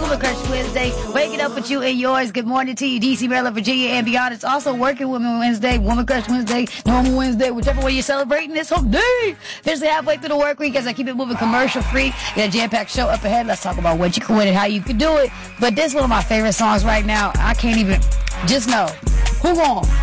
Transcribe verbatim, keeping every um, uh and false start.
Woman Crush Wednesday. Waking up with you and yours. Good morning to you, D C, Maryland, Virginia, and beyond. It's also Working Women Wednesday, Woman Crush Wednesday, Normal Wednesday, whichever way you're celebrating this hump day. Officially halfway through the work week as I keep it moving commercial free. Got a jam-packed show up ahead. Let's talk about what you can win and how you can do it. But this is one of my favorite songs right now. I can't even, just know, who won?